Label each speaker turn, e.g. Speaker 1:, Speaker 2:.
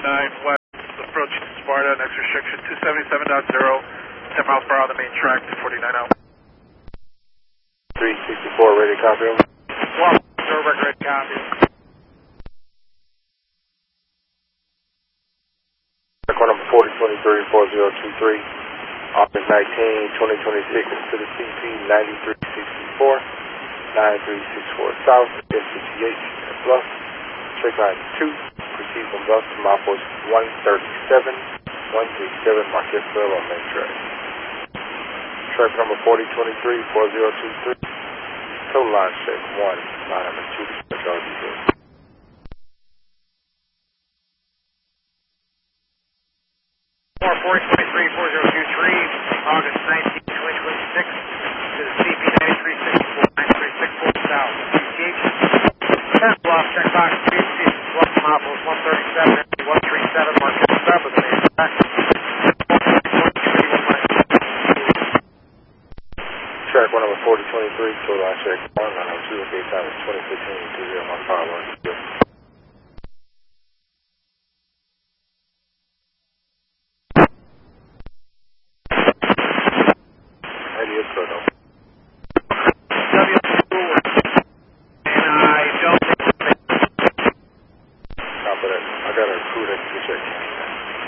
Speaker 1: 29 west, approaching Sparta, next restriction 277.0, 10 miles per hour on the main track, 249 out.
Speaker 2: 364, ready to copy.
Speaker 1: Well, record ready copy.
Speaker 2: Record number 4023-4023, August 19, 2026, to the CP 9364, 9364 South, SCTH, Bluff, straight line 2, proceed from Bluff to Milepost 137, Marquesville on main track. Track number 4023-4023, total line check 1, line number 2, control details.
Speaker 1: More 4023-4023, August 19, 2026, to the CP 9364, 9364 South, CTH, 10 Bluff, check box 2, Bluff, Milepost 137, 137, Marquesville with the main track.
Speaker 2: Track 1 number 4023, total line check 1, line number 2, date time is 2015-20151. Idea,